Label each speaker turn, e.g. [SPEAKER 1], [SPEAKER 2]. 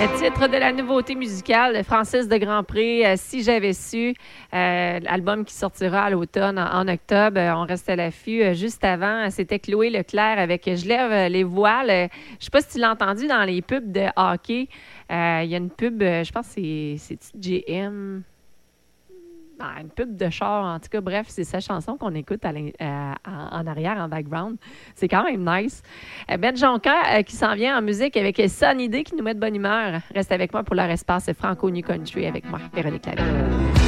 [SPEAKER 1] Le titre de la nouveauté musicale de Francis de Grandpré, Si j'avais su, l'album qui sortira à l'automne en octobre. On reste à l'affût. Juste avant, c'était Chloé Leclerc avec Je lève les voiles. Je ne sais pas si tu l'as entendu dans les pubs de hockey. Il y a une pub, je pense que c'est GM. Une pub de char, en tout cas, bref, c'est sa chanson qu'on écoute en arrière, en background. C'est quand même nice. Ben Jonca qui s'en vient en musique avec Sunny Day qui nous met de bonne humeur. Reste avec moi pour leur espace franco New Country avec moi, Véronique Lavigne.